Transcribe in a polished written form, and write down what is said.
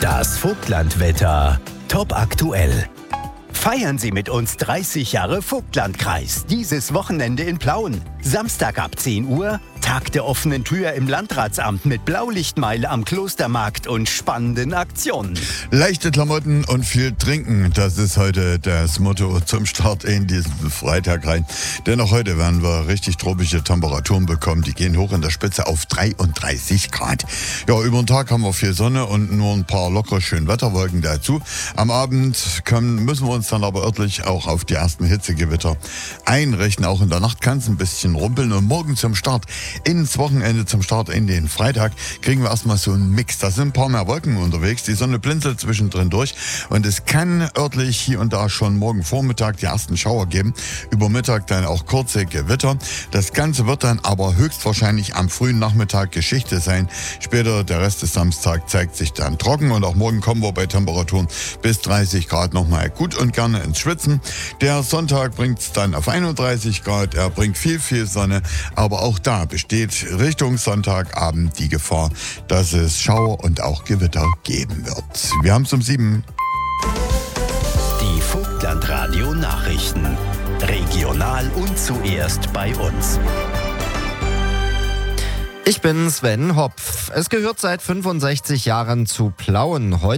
Das Vogtlandwetter. Top aktuell. Feiern Sie mit uns 30 Jahre Vogtlandkreis. Dieses Wochenende in Plauen. Samstag ab 10 Uhr. Tag der offenen Tür im Landratsamt mit Blaulichtmeile am Klostermarkt und spannenden Aktionen. Leichte Klamotten und viel Trinken, das ist heute das Motto zum Start in diesen Freitag rein. Denn auch heute werden wir richtig tropische Temperaturen bekommen. Die gehen hoch in der Spitze auf 33 Grad. Ja, über den Tag haben wir viel Sonne und nur ein paar lockere schöne Wetterwolken dazu. Am Abend müssen wir uns dann aber örtlich auch auf die ersten Hitzegewitter einrechnen. Auch in der Nacht kann es ein bisschen rumpeln und morgen zum Start ins Wochenende, zum Start in den Freitag, kriegen wir erstmal so einen Mix. Da sind ein paar mehr Wolken unterwegs, die Sonne blinzelt zwischendrin durch und es kann örtlich hier und da schon morgen Vormittag die ersten Schauer geben. Über Mittag dann auch kurze Gewitter. Das Ganze wird dann aber höchstwahrscheinlich am frühen Nachmittag Geschichte sein. Später, der Rest des Samstags, zeigt sich dann trocken und auch morgen kommen wir bei Temperaturen bis 30 Grad nochmal gut und gerne ins Schwitzen. Der Sonntag bringt es dann auf 31 Grad. Er bringt viel Sonne, aber auch da besteht Richtung Sonntagabend die Gefahr, dass es Schauer und auch Gewitter geben wird. Wir haben es um 7. Die Vogtlandradio Nachrichten. Regional und zuerst bei uns. Ich bin Sven Hopf. Es gehört seit 65 Jahren zu Plauen. Heute